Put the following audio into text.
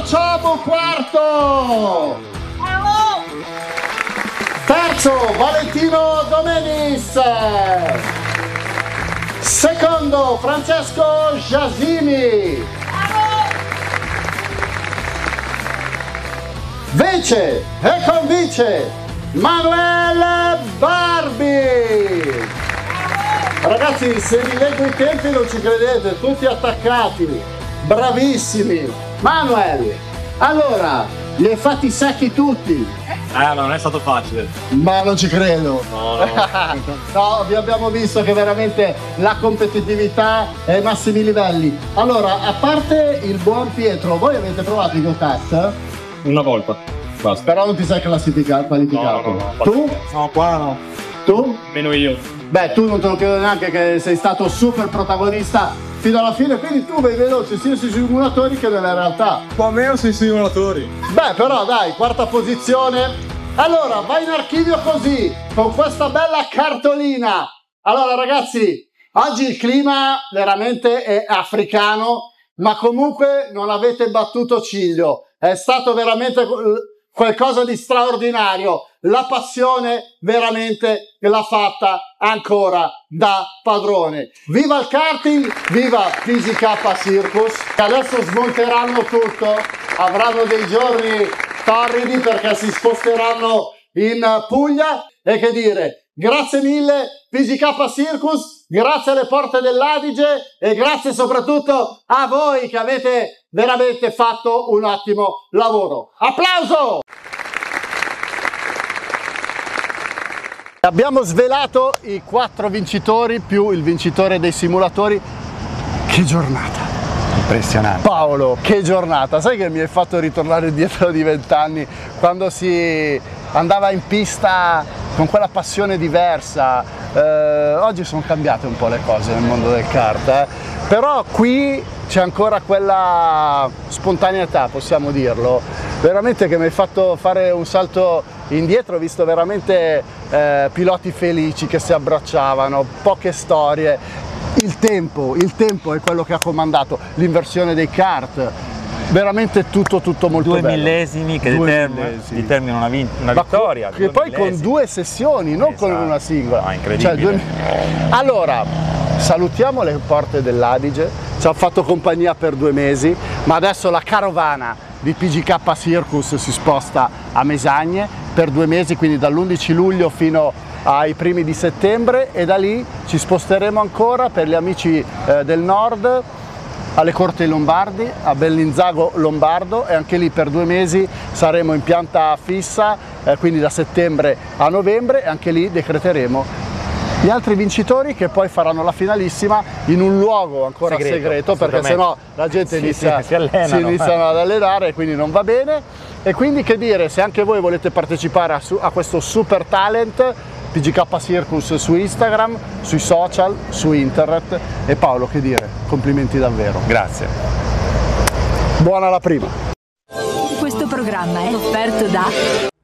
Ciabu quarto. Terzo Valentino Domenis. Secondo Francesco Giasimi. Vice e convice Manuel Barbi. Ragazzi, se vi leggo i tempi non ci credete, tutti attaccati, bravissimi. Manuel, allora, li hai fatti secchi tutti? Ma non è stato facile. Ma non ci credo. No. No, vi abbiamo visto che veramente la competitività è ai massimi livelli. Allora, a parte il buon Pietro, voi avete provato i go-kart? Una volta. Basta. Però non ti sei qualificato. No. Tu? No, qua no. Tu? Meno io. Beh, tu non te lo chiedo neanche che sei stato super protagonista fino alla fine, quindi tu vai veloce sia sui simulatori che nella realtà. Un po' meno sui simulatori. Beh, però dai, quarta posizione. Allora, vai in archivio così, con questa bella cartolina. Allora ragazzi, oggi il clima veramente è africano, ma comunque non avete battuto ciglio. È stato veramente qualcosa di straordinario. La passione veramente l'ha fatta ancora da padrone. Viva il karting, viva PGK Circus. Adesso smonteranno tutto, avranno dei giorni torridi perché si sposteranno in Puglia. E che dire, grazie mille PGK Circus, grazie alle porte dell'Adige e grazie soprattutto a voi che avete veramente fatto un ottimo lavoro. Applauso! Abbiamo svelato i 4 vincitori più il vincitore dei simulatori. Che giornata! Impressionante. Paolo, che giornata! Sai che mi hai fatto ritornare indietro di 20 anni quando si andava in pista con quella passione diversa. Oggi sono cambiate un po' le cose nel mondo del kart, però qui c'è ancora quella spontaneità, possiamo dirlo, veramente, che mi hai fatto fare un salto indietro. Ho visto veramente piloti felici che si abbracciavano, poche storie. Il tempo è quello che ha comandato, l'inversione dei kart, veramente tutto molto bello. 2 millesimi che determinano una vittoria. Che poi con 2 sessioni, non con una singola. Ah, incredibile. Allora, salutiamo le porte dell'Adige, ci hanno fatto compagnia per 2 mesi, ma adesso la carovana di PGK Circus si sposta a Mesagne per 2 mesi, quindi dall'11 luglio fino ai primi di settembre, e da lì ci sposteremo ancora per gli amici del nord alle Corti Lombardi, a Bellinzago Lombardo, e anche lì per 2 mesi saremo in pianta fissa, quindi da settembre a novembre, e anche lì decreteremo gli altri vincitori, che poi faranno la finalissima in un luogo ancora segreto perché sennò la gente si iniziano ad allenare e quindi non va bene. E quindi, che dire, se anche voi volete partecipare a questo super talent, PGK Circus su Instagram, sui social, su internet. E Paolo, che dire, complimenti davvero. Grazie. Buona la prima. Questo programma è offerto da